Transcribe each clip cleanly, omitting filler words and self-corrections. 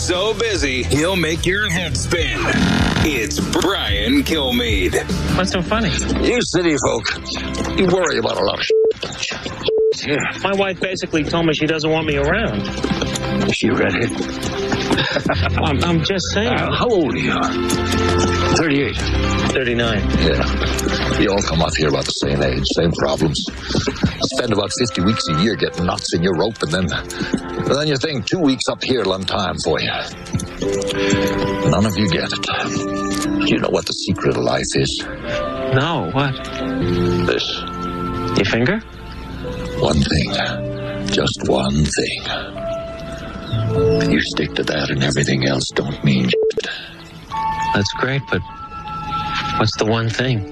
so busy, he'll make your head spin. It's Brian Kilmeade. What's so funny? You city folk, you worry about a lot of Yeah. My wife basically told me she doesn't want me around. Is she redhead? I'm just saying. How old are you? 38. 39. Yeah. You all come off here about the same age, same problems. Spend about 50 weeks a year getting knots in your rope, and then you think 2 weeks up here long time for you. None of you get it. Do you know what the secret of life is? No, what? This. Your finger? One thing. Just one thing. You stick to that and everything else don't mean shit. That's great, but what's the one thing?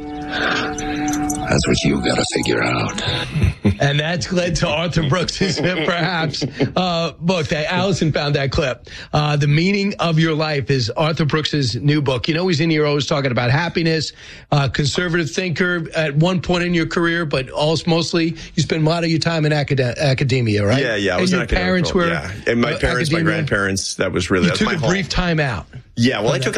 That's what you gotta figure out. And that's led to Arthur Brooks' perhaps book. Allison found that clip. The Meaning of Your Life is Arthur Brooks' new book. You know, he's in here always talking about happiness, conservative thinker at one point in your career, but also mostly you spend a lot of your time in academia, right? Yeah. I was and your parents were. Yeah. And my parents, academia. my grandparents, that was really. You took a brief time out. Yeah, well, I took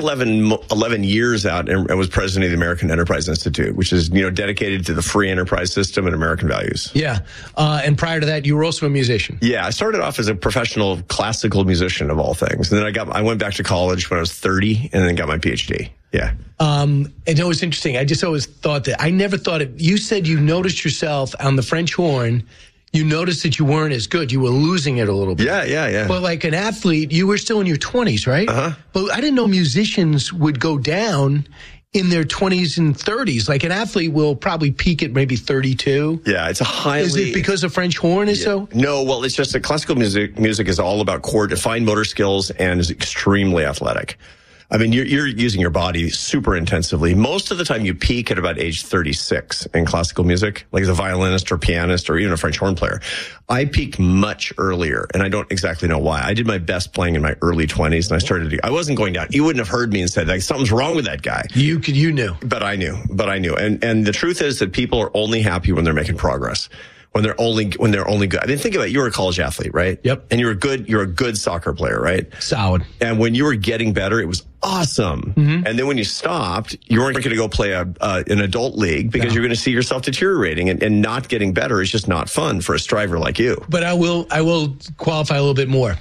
11 years out and was president of the American Enterprise Institute, which is, dedicated to the free enterprise system and American values. Yeah. And prior to that, you were also a musician. Yeah, I started off as a professional classical musician of all things. And then I went back to college when I was 30 and then got my PhD. Yeah. And it was interesting. I just always thought that, I never thought it, you said you noticed yourself on the French horn. You noticed that you weren't as good. You were losing it a little bit. Yeah. But like an athlete, you were still in your 20s, right? Uh-huh. But I didn't know musicians would go down in their 20s and 30s. Like an athlete will probably peak at maybe 32. Yeah, it's a highly... Is it because the French horn is so? No, well, it's just that classical music is all about fine motor skills and is extremely athletic. I mean, you're using your body super intensively. Most of the time you peak at about age 36 in classical music, like as a violinist or pianist or even a French horn player. I peaked much earlier, and I don't exactly know why. I did my best playing in my early 20s, and I wasn't going down. You wouldn't have heard me and said, like, something's wrong with that guy. You knew. But I knew. And the truth is that people are only happy when they're making progress. When they're only good. I mean, think about it. You were a college athlete, right? Yep. And you're a good soccer player, right? Solid. And when you were getting better, it was awesome. Mm-hmm. And then when you stopped, you weren't going to go play an adult league because you're going to see yourself deteriorating, and not getting better is just not fun for a striver like you. But I will qualify a little bit more.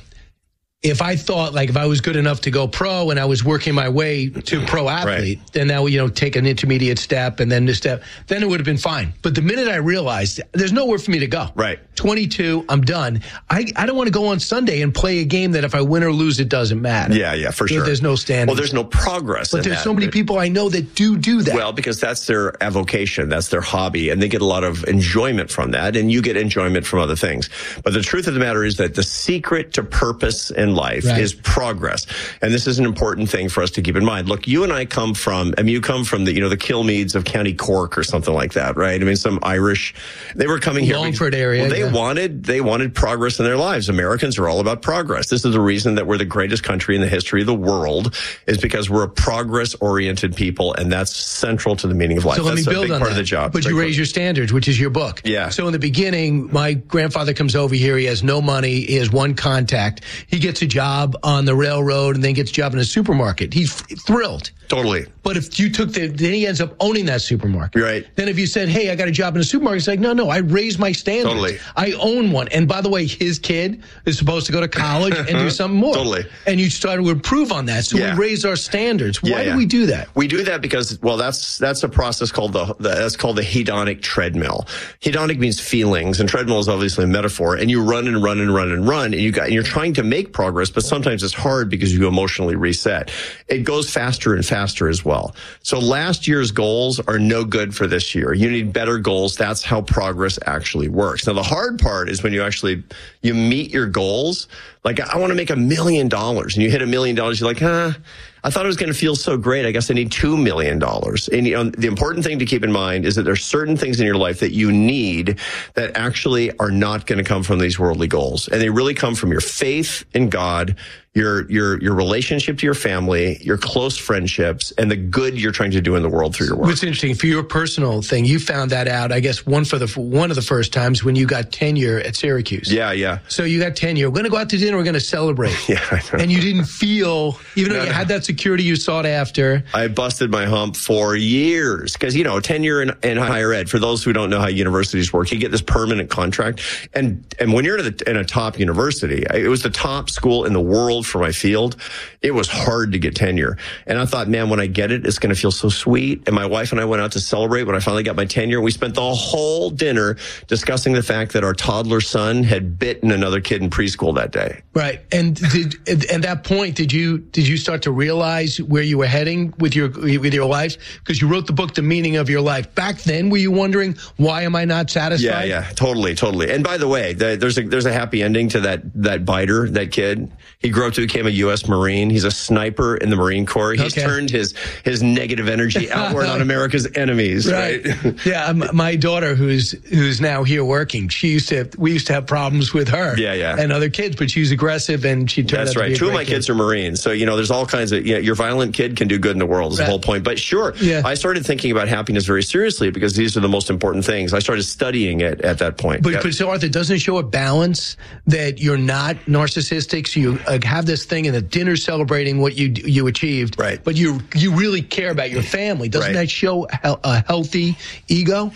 If I thought, like, if I was good enough to go pro and I was working my way to pro athlete, then that would, take an intermediate step and then this step, then it would have been fine. But the minute I realized there's nowhere for me to go. Right. 22, I'm done. I don't want to go on Sunday and play a game that if I win or lose, it doesn't matter. Yeah, for sure. There's no standing. Well, there's no progress. But there's so many people I know that do that. Well, because that's their avocation, that's their hobby, and they get a lot of enjoyment from that, and you get enjoyment from other things. But the truth of the matter is that the secret to purpose in life is progress. And this is an important thing for us to keep in mind. Look, you and I come from, you come from the Kilmeades of County Cork or something like that, right? I mean, some Irish, they were coming here. Longford area. Well, they wanted progress in their lives. Americans are all about progress. This is the reason that we're the greatest country in the history of the world, is because we're a progress-oriented people, and that's central to the meaning of life. So let that's me build a big on part that. of the job. But you raise your standards, which is your book. Yeah. So in the beginning, my grandfather comes over here. He has no money. He has one contact. He gets a job on the railroad and then gets a job in a supermarket. He's thrilled. Totally. But if you took then he ends up owning that supermarket. Right. Then if you said, hey, I got a job in a supermarket, it's like, no, I raised my standards. Totally. I own one. And by the way, his kid is supposed to go to college and do something more. Totally. And you started to improve on that. So we raised our standards. Why do we do that? We do that because, well, that's a process called that's called the hedonic treadmill. Hedonic means feelings, and treadmill is obviously a metaphor. And you run and run and run and run, and you're trying to make progress, but sometimes it's hard because you emotionally reset. It goes faster and faster as well. So last year's goals are no good for this year. You need better goals. That's how progress actually works. Now, the hard part is when you meet your goals. Like, I want to make $1 million, and you hit $1 million. You're like, I thought it was going to feel so great. I guess I need $2 million. And the important thing to keep in mind is that there's certain things in your life that you need that actually are not going to come from these worldly goals. And they really come from your faith in God, your relationship to your family, your close friendships, and the good you're trying to do in the world through your work. What's interesting, for your personal thing, you found that out, I guess, one of the first times when you got tenure at Syracuse. Yeah. So you got tenure. We're going to go out to dinner dinner, we're going to celebrate. Yeah, I know. And you didn't feel, even though you had that security you sought after. I busted my hump for years because, tenure in higher ed, for those who don't know how universities work, you get this permanent contract. And when you're in a top university, it was the top school in the world for my field. It was hard to get tenure. And I thought, man, when I get it, it's going to feel so sweet. And my wife and I went out to celebrate when I finally got my tenure. We spent the whole dinner discussing the fact that our toddler son had bitten another kid in preschool that day. Right. And at that point, did you start to realize where you were heading with your life? Because you wrote the book, The Meaning of Your Life. Back then, were you wondering, why am I not satisfied? Yeah, totally. And by the way, there's a happy ending to that biter, that kid. He grew up to become a U.S. Marine. He's a sniper in the Marine Corps. He's turned his negative energy outward on America's enemies. Right. Yeah. My daughter, who's now here working, we used to have problems with her. Yeah. And other kids, but she's aggressive and she turned out to be a great kid. Two of my kids are Marines. So, there's all kinds of, your violent kid can do good in the world is the whole point. But sure, I started thinking about happiness very seriously because these are the most important things. I started studying it at that point. But so, Arthur, doesn't it show a balance that you're not narcissistic? So you have this thing and the dinner celebrating what you achieved. Right. But you really care about your family. Doesn't that show a healthy ego?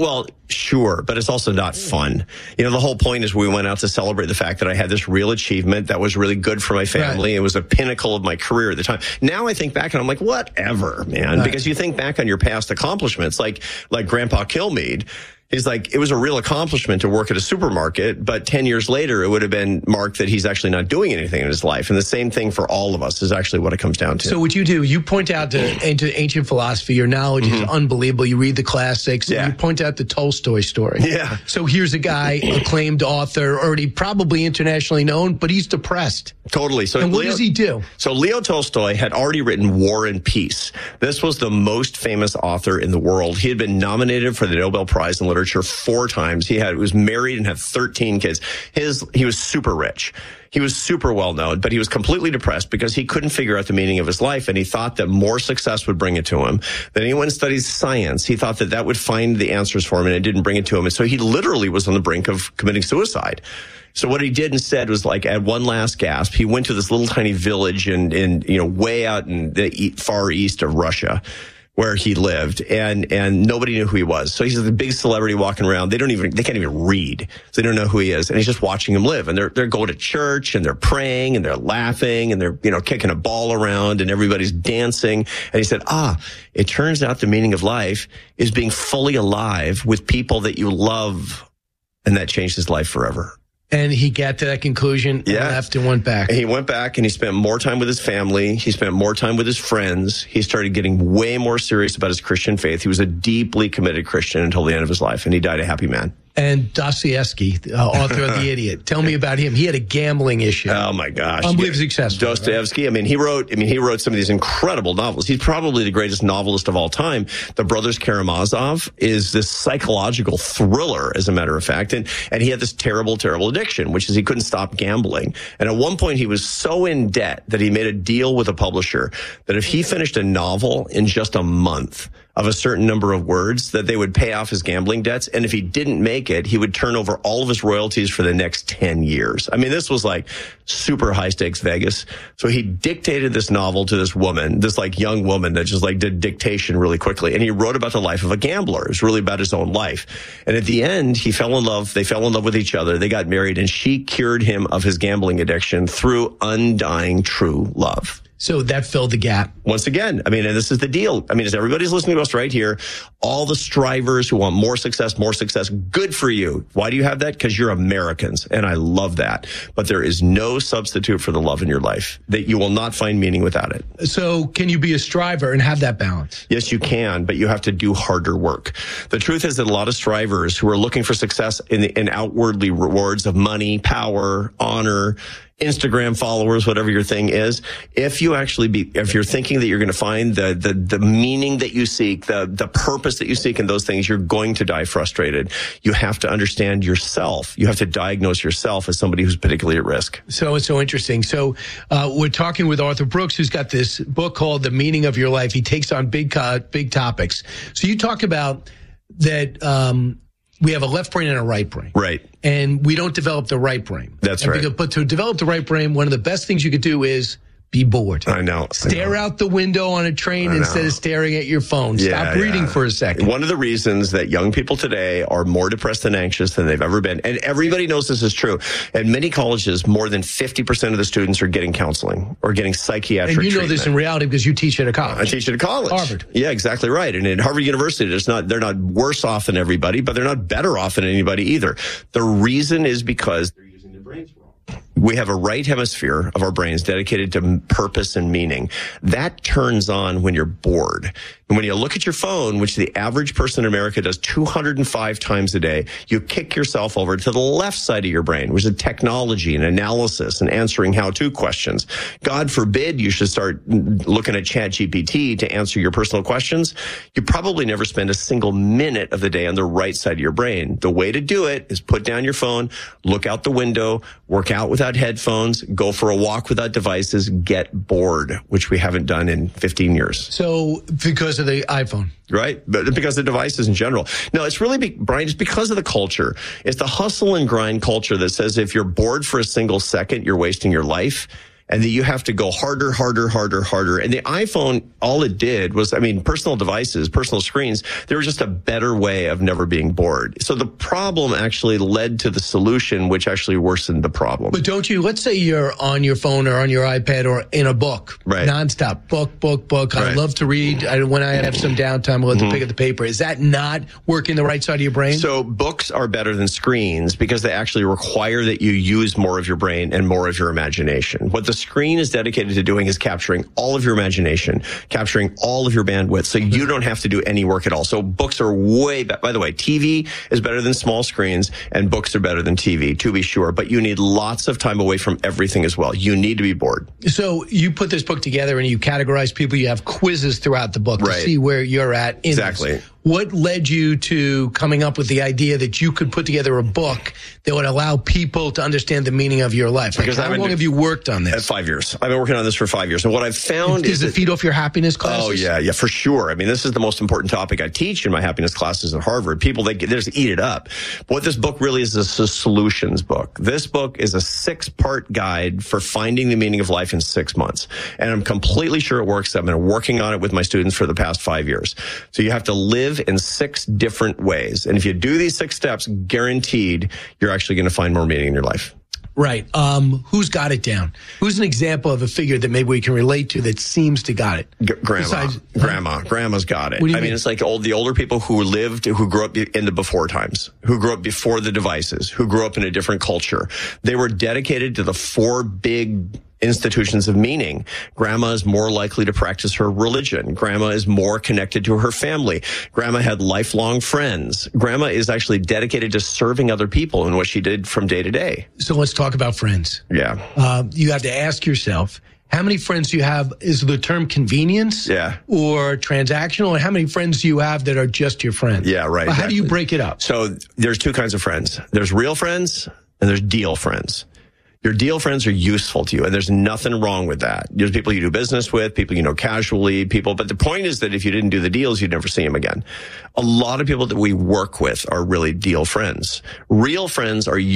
Sure, but it's also not fun. The whole point is we went out to celebrate the fact that I had this real achievement that was really good for my family. Right. It was a pinnacle of my career at the time. Now I think back and I'm like, whatever, man. Right. Because you think back on your past accomplishments, like Grandpa Kilmeade. He's like, it was a real accomplishment to work at a supermarket, but 10 years later, it would have been marked that he's actually not doing anything in his life. And the same thing for all of us is actually what it comes down to. So what you do, you point out into ancient philosophy. Your knowledge is unbelievable. You read the classics. Yeah. And you point out the Tolstoy story. Yeah. So here's a guy, acclaimed author, already probably internationally known, but he's depressed. Totally. So and what does he do? So Leo Tolstoy had already written War and Peace. This was the most famous author in the world. He had been nominated for the Nobel Prize in Literature 4 times. He was married and had 13 kids. He was super rich. He was super well known, but he was completely depressed because he couldn't figure out the meaning of his life, and he thought that more success would bring it to him. Then he went and studied science. He thought that would find the answers for him, and it didn't bring it to him. And so he literally was on the brink of committing suicide. So what he did instead was, like, at one last gasp, he went to this little tiny village in way out in the far east of Russia, where he lived, and nobody knew who he was. So he's a big celebrity walking around. They can't even read. So they don't know who he is. And he's just watching him live. And they're going to church and they're praying and they're laughing and they're, kicking a ball around and everybody's dancing. And he said, it turns out the meaning of life is being fully alive with people that you love. And that changed his life forever. And he got to that conclusion and left and went back. And he went back and he spent more time with his family. He spent more time with his friends. He started getting way more serious about his Christian faith. He was a deeply committed Christian until the end of his life, and he died a happy man. And Dostoevsky, author of The Idiot. Tell me about him. He had a gambling issue. Oh my gosh. Unbelievably successful. Dostoevsky, right? He wrote some of these incredible novels. He's probably the greatest novelist of all time. The Brothers Karamazov is this psychological thriller, as a matter of fact. And he had this terrible, terrible addiction, which is he couldn't stop gambling. And at one point he was so in debt that he made a deal with a publisher that if he finished a novel in just a month of a certain number of words, that they would pay off his gambling debts. And if he didn't make it, he would turn over all of his royalties for the next 10 years. This was like super high stakes Vegas. So he dictated this novel to this woman, this like young woman that just like did dictation really quickly. And he wrote about the life of a gambler. It was really about his own life. And at the end, he fell in love. They fell in love with each other. They got married, and she cured him of his gambling addiction through undying true love. So that filled the gap. Once again, and this is the deal. As everybody's listening to us right here, all the strivers who want more success, good for you. Why do you have that? Because you're Americans, and I love that. But there is no substitute for the love in your life. That you will not find meaning without it. So can you be a striver and have that balance? Yes, you can, but you have to do harder work. The truth is that a lot of strivers who are looking for success in outwardly rewards of money, power, honor, Instagram followers, whatever your thing is, if you're thinking that you're going to find the meaning that you seek, the purpose that you seek in those things, you're going to die frustrated. You have to understand yourself. You have to diagnose yourself as somebody who's particularly at risk. So it's so interesting. So we're talking with Arthur Brooks, who's got this book called The Meaning of Your Life. He takes on big topics. So you talk about that, we have a left brain and a right brain. Right. And we don't develop the right brain. That's right. But to develop the right brain, one of the best things you could do is be bored. I know. Stare out the window on a train instead of staring at your phone. Stop reading for a second. One of the reasons that young people today are more depressed and anxious than they've ever been, and everybody knows this is true. At many colleges, more than 50% of the students are getting counseling or getting psychiatric treatment. And you know this in reality because you teach at a college. I teach at a college. Harvard. Yeah, exactly right. And at Harvard University, they're not worse off than everybody, but they're not better off than anybody either. The reason is because they're using their brains wrong. We have a right hemisphere of our brains dedicated to purpose and meaning. That turns on when you're bored. And when you look at your phone, which the average person in America does 205 times a day, you kick yourself over to the left side of your brain, which is technology and analysis and answering how-to questions. God forbid you should start looking at ChatGPT to answer your personal questions. You probably never spend a single minute of the day on the right side of your brain. The way to do it is put down your phone, look out the window, work out without headphones, go for a walk without devices, get bored, which we haven't done in 15 years. So because of the iPhone. Right? But because of devices in general. No, it's really, Brian, it's because of the culture. It's the hustle and grind culture that says if you're bored for a single second, you're wasting your life. And that you have to go harder, harder, harder, harder. And the iPhone, all it did was, personal devices, personal screens, they were just a better way of never being bored. So the problem actually led to the solution, which actually worsened the problem. But don't you, let's say you're on your phone or on your iPad or in a book, right? Nonstop, book. Right. I love to read. When I have some downtime, I love to pick up the paper. Is that not working the right side of your brain? So books are better than screens because they actually require that you use more of your brain and more of your imagination. What the screen is dedicated to doing is capturing all of your imagination, capturing all of your bandwidth, so you don't have to do any work at all. So books are way better. By the way, TV is better than small screens, and books are better than TV, to be sure. But you need lots of time away from everything as well. You need to be bored. So you put this book together and you categorize people. You have quizzes throughout the book to see where you're at in exactly. this. What led you to coming up with the idea that you could put together a book that would allow people to understand the meaning of your life? Like, how long have you worked on this? 5 years. I've been working on this for 5 years. And what I've found is... Does it feed off your happiness classes? Oh, yeah, for sure. This is the most important topic I teach in my happiness classes at Harvard. People, they just eat it up. But what this book really is a solutions book. This book is a 6-part guide for finding the meaning of life in 6 months. And I'm completely sure it works. I've been working on it with my students for the past 5 years. So you have to live in 6 different ways. And if you do these 6 steps, guaranteed, you're actually going to find more meaning in your life. Right. Who's got it down? Who's an example of a figure that maybe we can relate to that seems to got it? Grandma's got it. What do you mean? It's like the older people who grew up in the before times, who grew up before the devices, who grew up in a different culture. They were dedicated to the 4 big institutions of meaning. Grandma is more likely to practice her religion. Grandma is more connected to her family. Grandma had lifelong friends. Grandma is actually dedicated to serving other people in what she did from day to day. So let's talk about friends. Yeah. You have to ask yourself, how many friends do you have? Is the term convenience or transactional? Or how many friends do you have that are just your friends? Yeah, right. How do you break it up? So there's 2 kinds of friends. There's real friends and there's deal friends. Your deal friends are useful to you, and there's nothing wrong with that. There's people you do business with, people you know casually, but the point is that if you didn't do the deals, you'd never see them again. A lot of people that we work with are really deal friends. Real friends are